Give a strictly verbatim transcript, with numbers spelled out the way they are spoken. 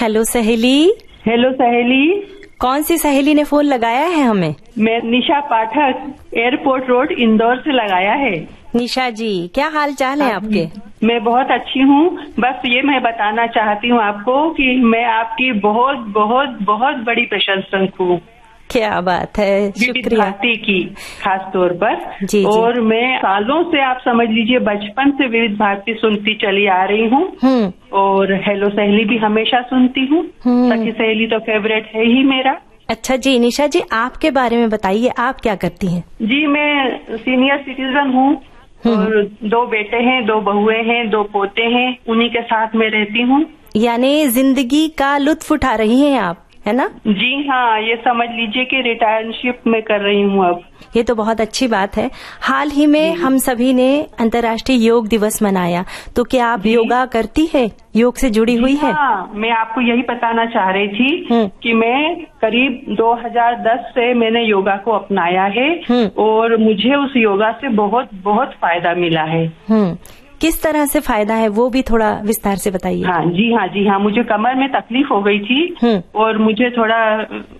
Hello सहेली। Hello सहेली। कौन सी सहेली ने फोन लगाया है हमें? मैं निशा पाठक, एयरपोर्ट रोड, इंदौर से लगाया है। निशा जी, क्या हाल चाल है आपके? मैं बहुत अच्छी हूँ। बस ये मैं बताना चाहती हूँ आपको कि मैं आपकी बहुत बहुत बहुत बड़ी प्रशंसक हूँ। क्या बात है, शुक्रिया। भारती की खास तौर पर। जी, जी। और मैं सालों से, आप समझ लीजिए बचपन से विविध भारती सुनती चली आ रही हूँ। और हेलो सहेली भी हमेशा सुनती हूँ। सखी सहेली तो फेवरेट है ही मेरा। अच्छा जी, निशा जी आपके बारे में बताइए, आप क्या करती हैं? जी, मैं सीनियर सिटीजन हूँ और दो बेटे हैं, दो बहुएं हैं, दो पोते हैं, उन्हीं के साथ में रहती हूँ। यानी जिंदगी का लुत्फ उठा रही हैं आप, है ना? जी हाँ, ये समझ लीजिए कि रिटायरशिप में कर रही हूँ अब। ये तो बहुत अच्छी बात है। हाल ही में हम सभी ने अंतर्राष्ट्रीय योग दिवस मनाया, तो क्या आप योगा करती है, योग से जुड़ी हुई है? हाँ, मैं आपको यही बताना चाह रही थी कि मैं करीब दो हज़ार दस से मैंने योगा को अपनाया है और मुझे उस योगा से बहुत बहुत फायदा मिला है। किस तरह से फायदा है वो भी थोड़ा विस्तार से बताइए। हाँ जी हाँ जी हाँ मुझे कमर में तकलीफ हो गई थी और मुझे थोड़ा